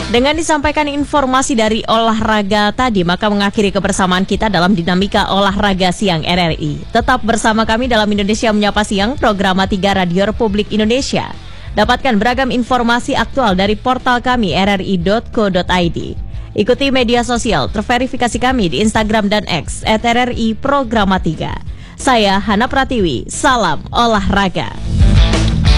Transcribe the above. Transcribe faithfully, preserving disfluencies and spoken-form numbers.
Dengan disampaikan informasi dari olahraga tadi, maka mengakhiri kebersamaan kita dalam dinamika olahraga siang R R I. Tetap bersama kami dalam Indonesia Menyapa Siang, program tiga Radio Republik Indonesia. Dapatkan beragam informasi aktual dari portal kami r r i dot co dot i d. Ikuti media sosial terverifikasi kami di Instagram dan X at R R I Programa tiga. Saya Hana Pratiwi, salam olahraga.